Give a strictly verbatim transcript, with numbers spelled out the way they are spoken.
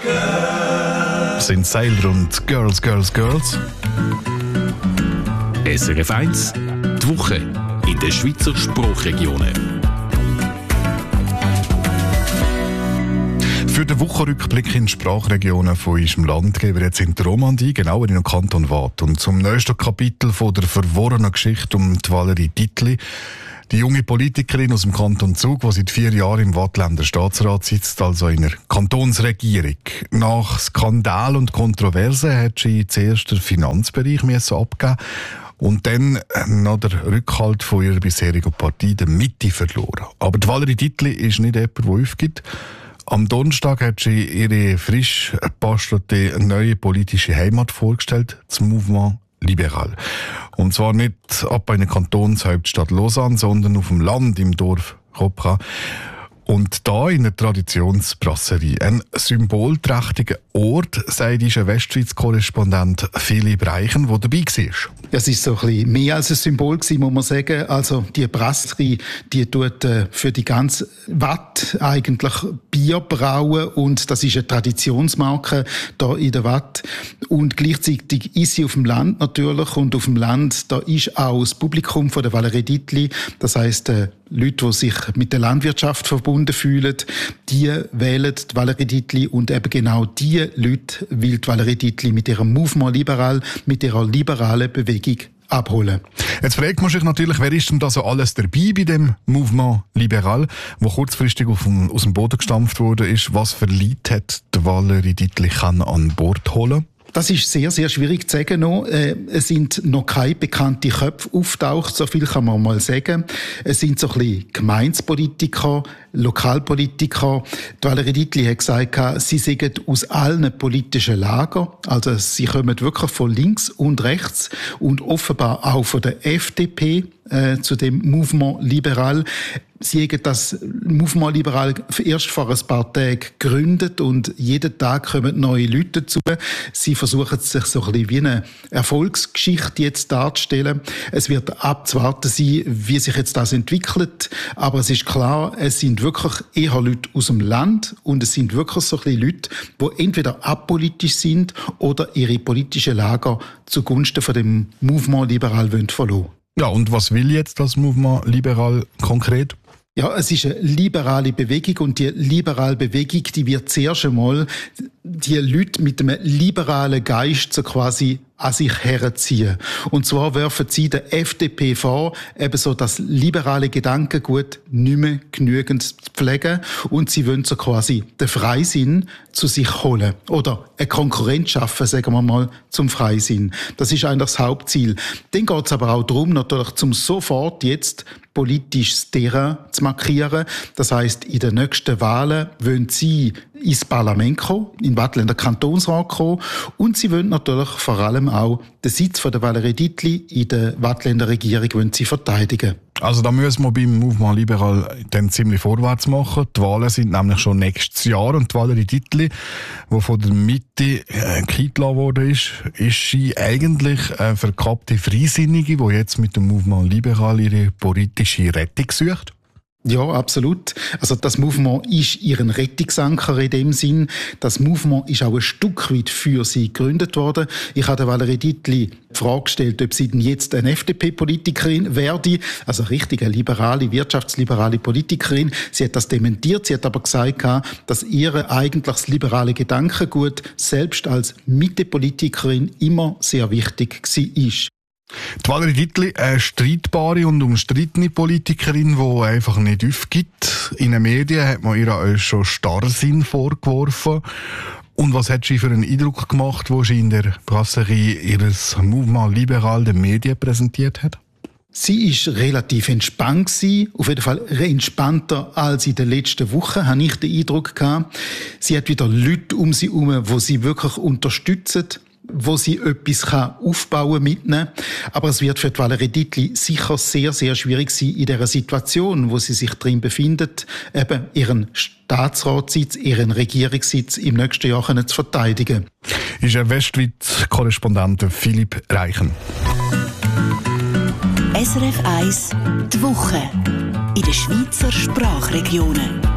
Sind Sailor und Girls, Girls, Girls. S R F eins, die Woche in den Schweizer Sprachregionen. Für den Wochenrückblick in die Sprachregionen von unserem Land gehen wir jetzt in die Romandie, genauer in den Kanton Waadt. Und zum nächsten Kapitel von der verworrenen Geschichte um die Valerie Dietli, die junge Politikerin aus dem Kanton Zug, die seit vier Jahren im Waadtländer Staatsrat sitzt, also in der Kantonsregierung. Nach Skandal und Kontroversen hat sie zuerst den Finanzbereich abgeben und dann noch der Rückhalt von ihrer bisherigen Partei, der Mitte, verloren. Aber die Valerie Dietli ist nicht jemand, der aufgibt. Am Donnerstag hat sie ihre frisch postulierte neue politische Heimat vorgestellt, das Mouvement Libéral. Und zwar nicht ab in der Kantonshauptstadt Lausanne, sondern auf dem Land im Dorf Kopra. Und da in der Traditionsbrasserie. Ein symbolträchtiger Ort, sagt unser Westschweiz-Korrespondent Philipp Reichen, der dabei war. Es ist so ein bisschen mehr als ein Symbol gewesen, muss man sagen. Also die Brasserie, die tut äh, für die ganze Waadt eigentlich Bier brauen und das ist eine Traditionsmarke da in der Waadt. Und gleichzeitig ist sie auf dem Land natürlich und auf dem Land da ist auch das Publikum von der Valerie Dietli, das heisst äh, Leute, die sich mit der Landwirtschaft verbunden fühlen, die wählen die Valerie Dietli und eben genau die Leute will die Valerie Dietli mit ihrem Mouvement Libéral, mit ihrer liberalen Bewegung abholen. Jetzt fragt man sich natürlich, wer ist denn da so alles dabei bei dem Mouvement Libéral, wo kurzfristig auf dem, aus dem Boden gestampft wurde, ist, was für Leute hat die Valerie Dietli an Bord holen? Das ist sehr, sehr schwierig zu sagen noch. Äh, es sind noch keine bekannten Köpfe auftaucht, so viel kann man mal sagen. Es sind so ein bisschen Gemeindepolitiker, Lokalpolitiker. Die Valerie Dietli hat gesagt, sie seien aus allen politischen Lagern. Also sie kommen wirklich von links und rechts und offenbar auch von der F D P äh, zu dem Mouvement Libéral. Sie haben das Mouvement Libéral erst vor ein paar Tagen gegründet und jeden Tag kommen neue Leute dazu. Sie versuchen sich so ein bisschen wie eine Erfolgsgeschichte jetzt darzustellen. Es wird abzuwarten sein, wie sich jetzt das entwickelt. Aber es ist klar, es sind wirklich eher Leute aus dem Land und es sind wirklich so ein bisschen Leute, die entweder apolitisch sind oder ihre politische Lager zugunsten von dem Mouvement Libéral verloren wollen. Ja, und was will jetzt das Mouvement Libéral konkret? Ja, es ist eine liberale Bewegung und die liberale Bewegung, die wird zuerst einmal die Leute mit einem liberalen Geist so quasi an sich herziehen. Und zwar werfen sie der F D P vor, eben so das liberale Gedankengut nicht mehr genügend zu pflegen und sie wollen so quasi den Freisinn zu sich holen oder eine Konkurrenz schaffen, sagen wir mal, zum Freisinn. Das ist eigentlich das Hauptziel. Dann geht es aber auch darum, natürlich zum sofort jetzt politisches Terrain zu markieren. Das heisst, in den nächsten Wahlen wollen sie ins Parlament kommen, in den Waadtländer Kantonsrat kommen und sie wollen natürlich vor allem auch den Sitz von der Valerie Dietli in der Waadtländer Regierung wollen sie verteidigen. Also da müssen wir beim Mouvement Libéral dann ziemlich vorwärts machen. Die Wahlen sind nämlich schon nächstes Jahr und die Valerie Dietli, die von der Mitte äh, eingeladen worden ist, ist sie eigentlich eine verkappte Freisinnige, die jetzt mit dem Mouvement Libéral ihre politische Rettung sucht? Ja, absolut. Also das Mouvement ist ihren Rettungsanker in dem Sinn. Das Mouvement ist auch ein Stück weit für sie gegründet worden. Ich habe Valerie Dietli die Frage gestellt, ob sie denn jetzt eine F D P-Politikerin werde, also richtig eine liberale, wirtschaftsliberale Politikerin. Sie hat das dementiert, sie hat aber gesagt, dass ihr eigentlich das liberale Gedankengut selbst als Mitte-Politikerin immer sehr wichtig war. Die Valerie Dietli, eine streitbare und umstrittene Politikerin, die einfach nicht aufgibt. In den Medien hat man ihr auch schon Starrsinn vorgeworfen. Und was hat sie für einen Eindruck gemacht, wo sie in der Brasserie ihres Mouvement Libéral den Medien präsentiert hat? Sie ist relativ entspannt gewesen, auf jeden Fall entspannter als in den letzten Wochen, habe ich den Eindruck gehabt. Sie hat wieder Leute um sie herum, die sie wirklich unterstützen, wo sie etwas aufbauen mitnehmen. Aber es wird für die Valerie Dietli sicher sehr, sehr schwierig sein, in dieser Situation, wo sie sich drin befindet, eben ihren Staatsratssitz, ihren Regierungssitz im nächsten Jahr zu verteidigen. Ist ein Westschweiz-Korrespondent Philipp Reichen. S R F eins, die Woche in den Schweizer Sprachregionen.